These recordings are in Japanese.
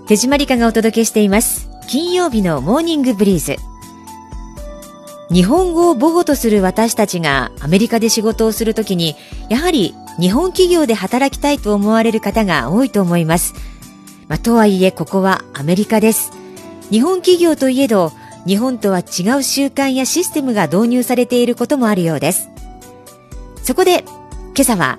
手締まりかがお届けしています。金曜日のモーニングブリーズ。日本語を母語とする私たちがアメリカで仕事をするときに、やはり日本企業で働きたいと思われる方が多いと思います。とはいえここはアメリカです。日本企業といえど、日本とは違う習慣やシステムが導入されていることもあるようです。そこで今朝は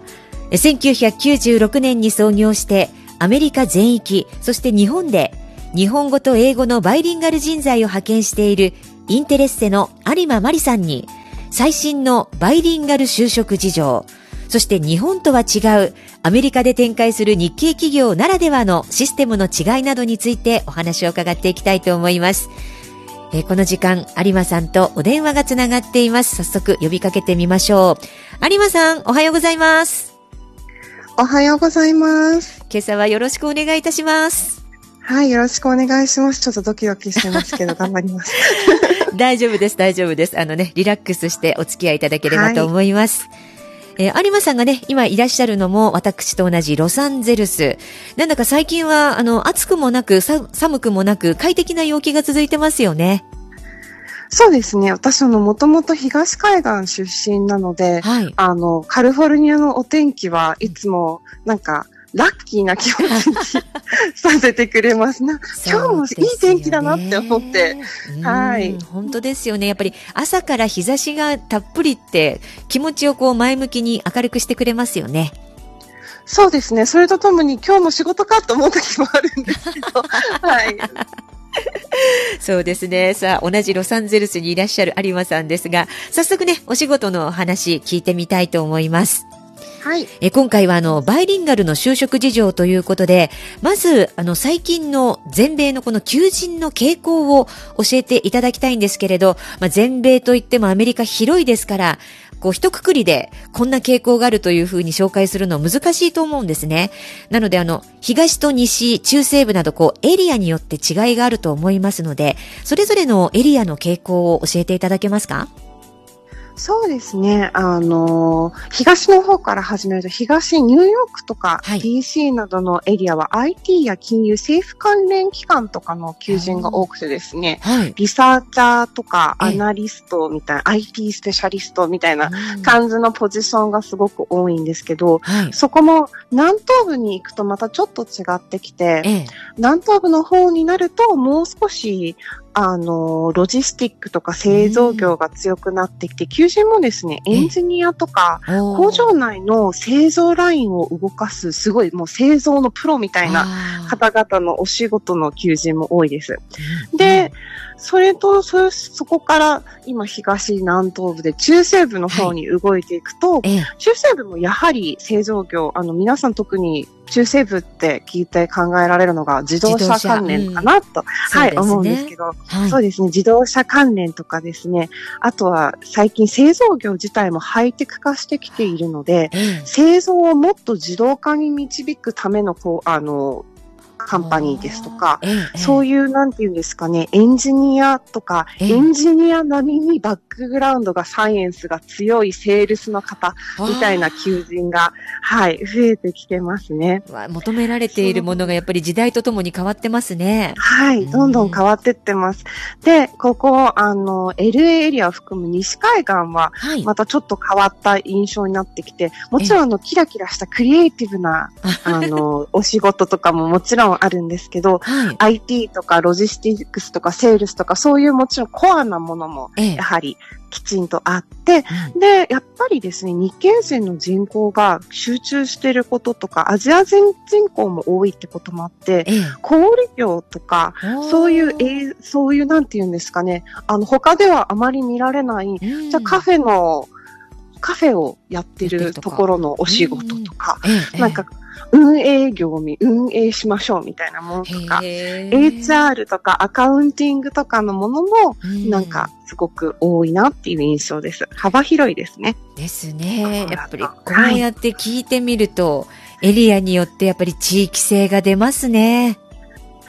1996年に創業してアメリカ全域、そして日本で日本語と英語のバイリンガル人材を派遣しているインテレッセの有馬真理さんに、最新のバイリンガル就職事情、そして日本とは違うアメリカで展開する日系企業ならではのシステムの違いなどについてお話を伺っていきたいと思います。この時間有馬さんとお電話がつながっています。早速呼びかけてみましょう。有馬さん、おはようございます。 おはようございます。 今朝はよろしくお願いいたします。 はい、よろしくお願いします。ちょっとドキドキしてますけど頑張ります。 大丈夫です、大丈夫です。リラックスしてお付き合いいただければと思います。有馬さんがね、今いらっしゃるのも私と同じロサンゼルス。なんだか最近は暑くもなく寒くもなく快適な陽気が続いてますよね。 そうですね。私もともと東海岸出身なので、はい、カリフォルニアのお天気はいつもラッキーな気持ちにさせてくれますな。今日もいい天気だなって思って。はい。 本当ですよね。やっぱり朝から日差しがたっぷりって気持ちを前向きに明るくしてくれますよね。 そうですね。それとともに今日も仕事かと思う時もあるんですけど。はい。 そうですね。さあ、同じロサンゼルスにいらっしゃる有馬さんですが、早速ね、お仕事の話聞いてみたいと思います。 はい。 今回はバイリンガルの就職事情ということで、まず最近の全米のこの求人の傾向を教えていただきたいんですけれど、全米といってもアメリカ広いですから、一括りでこんな傾向があるというふうに紹介するの難しいと思うんですね。なので東と西、中西部などエリアによって違いがあると思いますので、それぞれのエリアの傾向を教えていただけますか？ そうですね。東の方から始めると、東ニューヨークとか DC などのエリアは IT や金融、政府関連機関とかの求人が多くてですね、リサーチャーとかアナリストみたいな、IT スペシャリストみたいな感じのポジションがすごく多いんですけど、そこも南東部に行くとまたちょっと違ってきて、南東部の方になるともう少しロジスティックとか製造業が強くなってきて、求人もですね、エンジニアとか、工場内の製造ラインを動かす、すごいもう製造のプロみたいな方々のお仕事の求人も多いです。で、それと、そこから今東南東部で中西部の方に動いていくと、中西部もやはり製造業、皆さん特に中西部って聞いて考えられるのが自動車関連かなと、思うんですけど、そうですね、自動車関連とかですね、あとは最近製造業自体もハイテク化してきているので、製造をもっと自動化に導くためのカンパニーですとか、そういうなんていうんですかね、エンジニアとか、エンジニア並みにバックグラウンドがサイエンスが強いセールスの方みたいな求人が、増えてきてますね。 求められているものがやっぱり時代とともに変わってますね。 はい、どんどん変わってってます。で、ここ、LA エリアを含む西海岸は、またちょっと変わった印象になってきて、もちろんキラキラしたクリエイティブな、お仕事とかももちろんあるんですけど、IT とかロジスティックスとかセールスとかそういうもちろんコアなものもやはりきちんとあって、で、やっぱりですね、日系人の人口が集中していることとか、アジア人人口も多いってこともあって、小売業とか、そういうなんていうんですかね、他ではあまり見られない、じゃあカフェをやってるところのお仕事とか、運営業に運営しましょうみたいなものとか、HR とかアカウンティングとかのものも、すごく多いなっていう印象です。幅広いですね。 ですね。やっぱりこうやって聞いてみると、エリアによってやっぱり地域性が出ますね。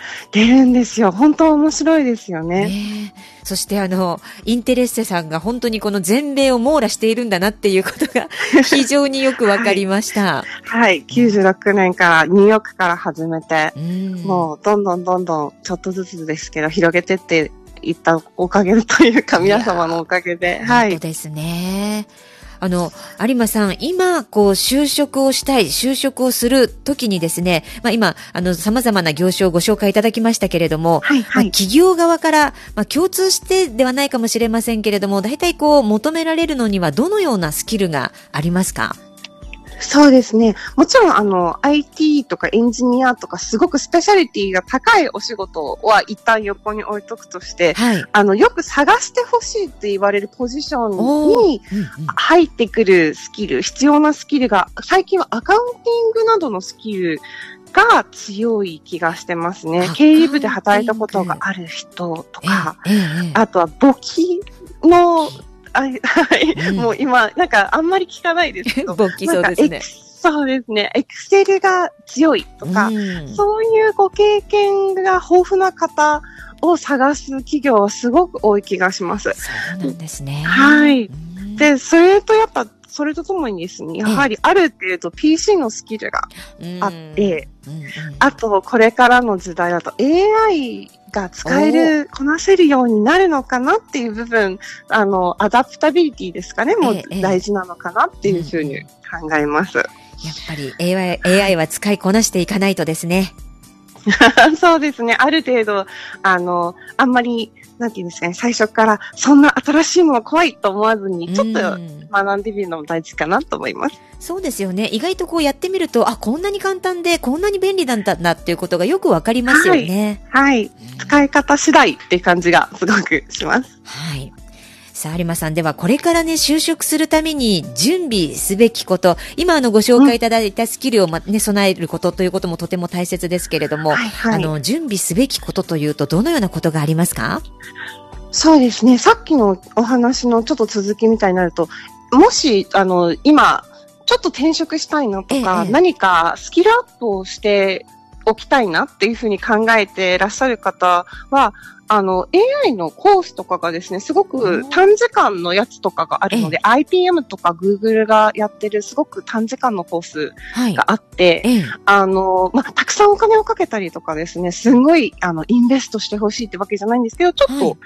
出るんですよ。本当面白いですよね。 そしてインテレッセさんが本当にこの全米を網羅しているんだなっていうことが非常によくわかりました。 はい。96年からニューヨークから始めて、もうどんどんちょっとずつですけど広げてっていったおかげというか皆様のおかげで。はい。 本当ですね。有馬さん、今、就職をしたい、就職をするときにですね、今、様々な業種をご紹介いただきましたけれども、企業側から、共通してではないかもしれませんけれども、大体求められるのにはどのようなスキルがありますか？ そうですね。もちろんIT とかエンジニアとかすごくスペシャリティが高いお仕事は一旦横に置いとくとして、よく探してほしいって言われるポジションに入ってくるスキル、必要なスキルが、最近はアカウンティングなどのスキルが強い気がしてますね。経理部で働いたことがある人とか、あとは簿記のはい。もう今、あんまり聞かないですけど。 簿記そうですね。 そうですね。エクセルが強いとか、そういうご経験が豊富な方を探す企業はすごく多い気がします。 そうなんですね。 はい。で、それとともにですね、やはりある程度 PC のスキルがあって、あと、これからの時代だと AI が使える、こなせるようになるのかなっていう部分、アダプタビリティですかね、もう大事なのかなっていうふうに考えます。 やっぱり AI は使いこなしていかないとですね。 そうですね。ある程度、あんまり、なんていうんですかね、最初からそんな新しいもの怖いと思わずに、ちょっと学んでみるのも大事かなと思います。 そうですよね。意外とやってみると、こんなに簡単で、こんなに便利なんだなっていうことがよくわかりますよね。 はい。使い方次第っていう感じがすごくします。 はい。さあ、有馬さん、ではこれからね、就職するために準備すべきこと、今ご紹介いただいたスキルを備えることということもとても大切ですけれども、準備すべきことというとどのようなことがありますか？ そうですね。さっきのお話のちょっと続きみたいになると、もし、今、ちょっと転職したいなとか、何かスキルアップをしておきたいなっていうふうに考えていらっしゃる方は、AI のコースとかがですね、すごく短時間のやつとかがあるので、IPM とか Google がやってるすごく短時間のコースがあって、たくさんお金をかけたりとかですね、すごい、インベストしてほしいってわけじゃないんですけど、ちょっと、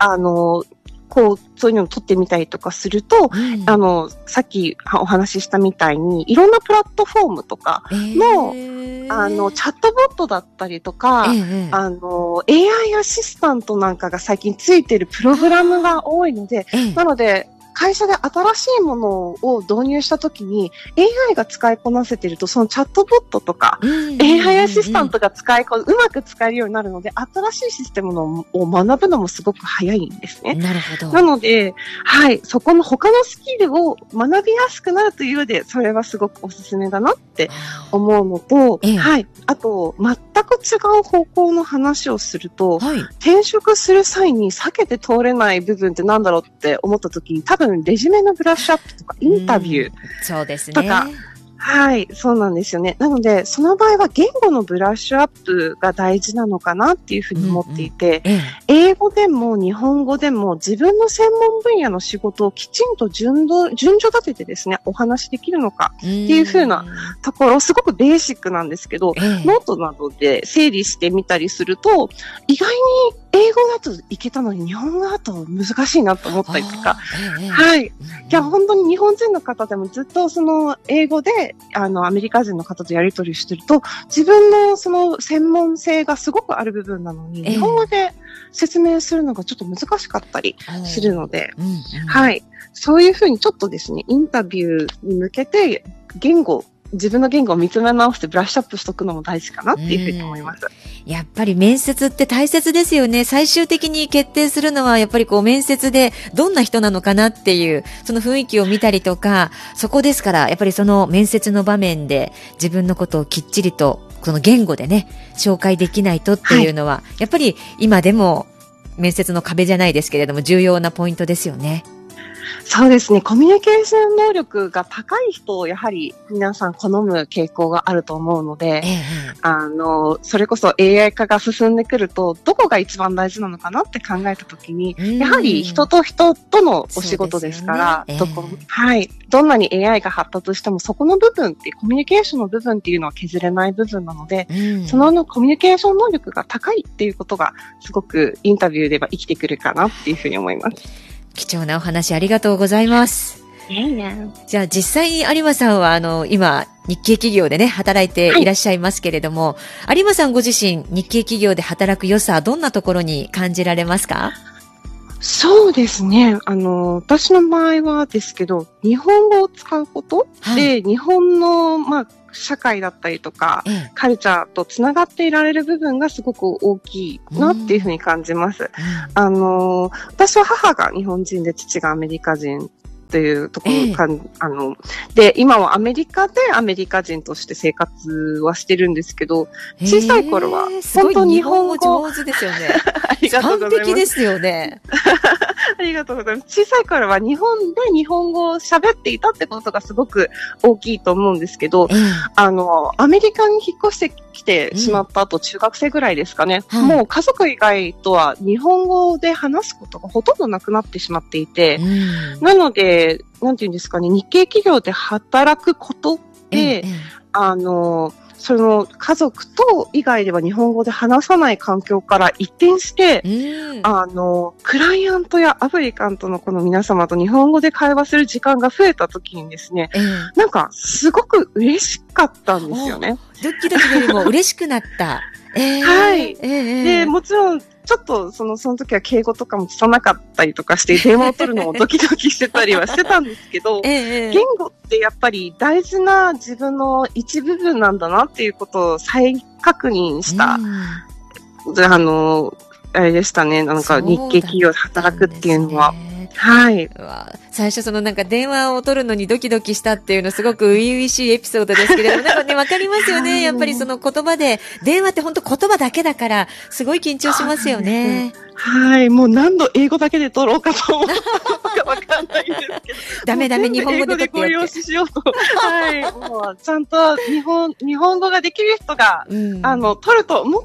そういうのを取ってみたりとかすると、さっきお話ししたみたいに、いろんなプラットフォームとかの、チャットボットだったりとか、AI アシスタントなんかが最近ついてるプログラムが多いので、なので、会社で新しいものを導入したときに AI が使いこなせていると、そのチャットボットとか AI アシスタントがうまく使えるようになるので、新しいシステムを学ぶのもすごく早いんですね。 なるほど。 なので、はい、そこの他のスキルを学びやすくなるという上で、それはすごくおすすめだなって思うのと、はい、あと、全く違う方向の話をすると、転職する際に避けて通れない部分ってなんだろうって思ったときに、多分レジュメのブラッシュアップとかインタビューそうですね。 とか、はい、そうなんですよね。なので、その場合は言語のブラッシュアップが大事なのかなっていうふうに思っていて、英語でも日本語でも自分の専門分野の仕事をきちんと順序立ててですね、お話できるのかっていうふうなところ、すごくベーシックなんですけど、ノートなどで整理してみたりすると、意外に英語だといけたのに日本語だと難しいなと思ったりとか、はい。いや、本当に日本人の方でもずっとその英語で、アメリカ人の方とやり取りしてると、自分のその専門性がすごくある部分なのに、日本語で説明するのがちょっと難しかったりするので、はい。そういうふうにちょっとですね、インタビューに向けて自分の言語を見つめ直してブラッシュアップしとくのも大事かなっていうふうに思います。 やっぱり面接って大切ですよね。最終的に決定するのはやっぱり面接でどんな人なのかなっていうその雰囲気を見たりとか、そこですからやっぱりその面接の場面で自分のことをきっちりとこの言語でね紹介できないとっていうのは、やっぱり今でも面接の壁じゃないですけれども重要なポイントですよね。 そうですね。コミュニケーション能力が高い人をやはり皆さん好む傾向があると思うので、それこそ AI 化が進んでくると、どこが一番大事なのかなって考えたときに、やはり人と人とのお仕事ですから、どんなに AI が発達してもそこの部分ってコミュニケーションの部分っていうのは削れない部分なので、そのコミュニケーション能力が高いっていうことがすごくインタビューでは生きてくるかなっていうふうに思います。 貴重なお話ありがとうございます。じゃあ実際に有馬さんは今日系企業でね働いていらっしゃいますけれども、有馬さんご自身日系企業で働く良さどんなところに感じられますか？ そうですね。私の場合はですけど、日本語を使うことで、日本の、社会だったりとか、カルチャーとつながっていられる部分がすごく大きいなっていうふうに感じます。私は母が日本人で父がアメリカ人というところで、今はアメリカでアメリカ人として生活はしてるんですけど、小さい頃は本当に日本語上手ですよね。 ありがとうございます。 完璧ですよね。 ありがとうございます。小さい頃は日本で日本語を喋っていたってことがすごく大きいと思うんですけど、アメリカに引っ越してきてしまった後、中学生ぐらいですかね、もう家族以外とは日本語で話すことがほとんどなくなってしまっていて、なので、なんていうんですかね、日系企業で働くことで、その家族と以外では日本語で話さない環境から一転して、クライアントやアプリカントのこの皆様と日本語で会話する時間が増えた時にですね、なんかすごく嬉しかったんですよね。 ドキドキよりも嬉しくなった。 はい。で、もちろん、ちょっとその時は敬語とかも拙かったりとかして、電話を取るのもドキドキしてたりはしてたんですけど、言語ってやっぱり大事な自分の一部分なんだなっていうことを再確認した、あれでしたね。なんか日系企業で働くっていうのは。はい。 最初なんか電話を取るのにドキドキしたっていうのすごく初々しいエピソードですけれども、なんかね、わかりますよね。やっぱりその言葉で、電話って本当言葉だけだから、すごい緊張しますよね。 はい。もう何度英語だけで取ろうかと思ったかわかんないんですけど。 ダメ、日本語で取ってやって。英語でご利用しようと。はい。もうちゃんと日本語ができる人が、取ると思って、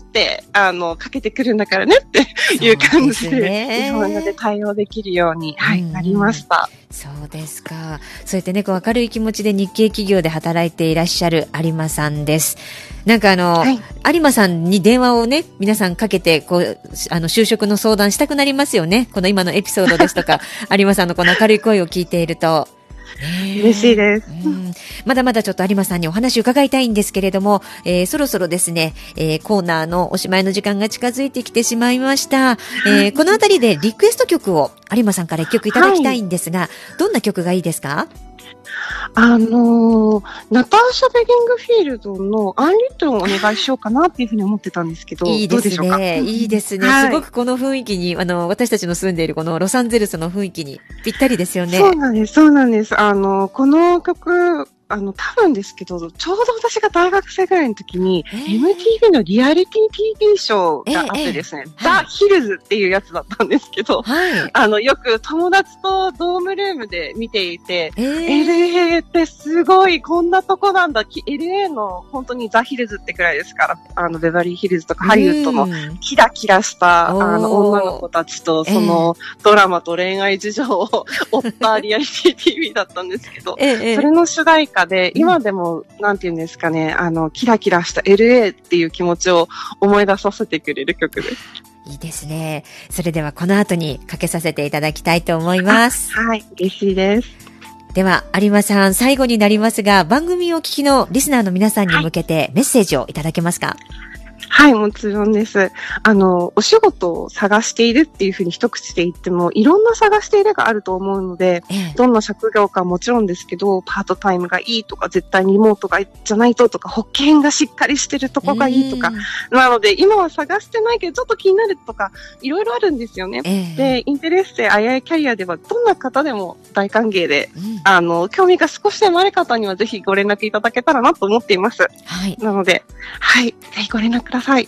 かけてくるんだからねっていう感じで、日本語で対応できるように、なりました。 そうですか。そうやってね、明るい気持ちで日系企業で働いていらっしゃる有馬さんです。なんか有馬さんに電話をね、皆さんかけて、就職の相談したくなりますよね。この今のエピソードですとか、有馬さんのこの明るい声を聞いていると。 嬉しいです。 まだまだちょっと有馬さんにお話伺いたいんですけれども、そろそろですね、コーナーのおしまいの時間が近づいてきてしまいました。このあたりでリクエスト曲を有馬さんから一曲いただきたいんですが、どんな曲がいいですか？ ナターシャ・ベリングフィールドのアンリットンをお願いしようかなっていうふうに思ってたんですけど、 いいですね。 どうでしょうか？ いいですね。すごくこの雰囲気に、私たちの住んでいるこのロサンゼルスの雰囲気にぴったりですよね。 そうなんです。この曲、多分ですけど、ちょうど私が大学生ぐらいの時に、MTV のリアリティ TV ショーがあってですね、ザ・ヒルズっていうやつだったんですけど、よく友達とドームルームで見ていて、LA ってすごいこんなとこなんだ、LA の本当にザ・ヒルズってくらいですから、ベバリーヒルズとかハリウッドのキラキラした、女の子たちと、そのドラマと恋愛事情を追ったリアリティ TV だったんですけど、それの主題歌で、今でも、なんていうんですかね、キラキラした LA っていう気持ちを思い出させてくれる曲です。 いいですね。それではこの後にかけさせていただきたいと思います。 はい、嬉しいです。 では、有馬さん、最後になりますが、番組をお聞きのリスナーの皆さんに向けてメッセージをいただけますか？ はい、もちろんです。お仕事を探しているっていうふうに一口で言っても、いろんな探しているがあると思うので、どんな職業かもちろんですけど、パートタイムがいいとか、絶対にリモートがじゃないととか、保険がしっかりしてるとこがいいとか、なので、今は探してないけど、ちょっと気になるとか、いろいろあるんですよね。で、インテレステ II キャリアでは、どんな方でも大歓迎で、興味が少しでもある方には、ぜひご連絡いただけたらなと思っています。はい。なので、はい、ぜひご連絡ください。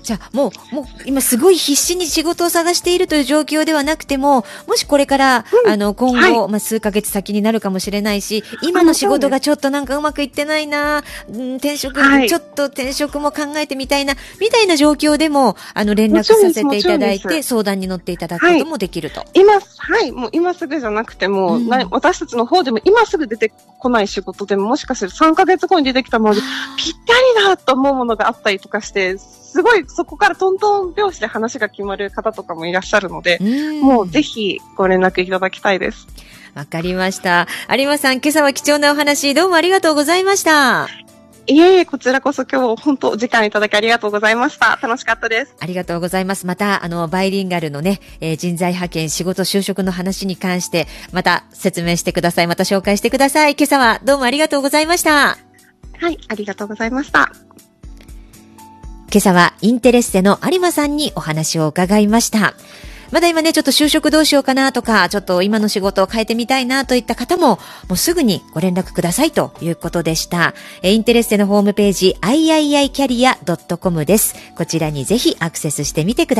じゃあ、もう今すごい必死に仕事を探しているという状況ではなくても、もしこれから、今後、はい、数ヶ月先になるかもしれないし、今の仕事がちょっとなんかうまくいってないな、転職、はい、ちょっと転職も考えてみたいな、みたいな状況でも、連絡させていただいて、相談に乗っていただくこともできると。 はい、もう今すぐじゃなくても、私たちの方でも今すぐ出てこない仕事でも、もしかしたら3ヶ月後に出てきたもので、ぴったりだと思うものがあったりとかして、すごいそこからトントン拍子で話が決まる方とかもいらっしゃるので、もうぜひご連絡いただきたいです。 わかりました。有馬さん、今朝は貴重なお話、どうもありがとうございました。 いえいえ、こちらこそ今日本当お時間いただきありがとうございました。楽しかったです。 ありがとうございます。また、バイリンガルのね、人材派遣、仕事、就職の話に関して、また説明してください。また紹介してください。今朝はどうもありがとうございました。 はい、ありがとうございました。 今朝はインテレッセの有馬さんにお話を伺いました。まだ今ね、ちょっと就職どうしようかなとか、ちょっと今の仕事を変えてみたいなといった方も、もうすぐにご連絡くださいということでした。インテレッセのホームページ、iiicareer.com です。こちらにぜひアクセスしてみてくだ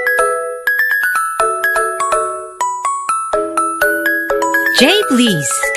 さい。J Please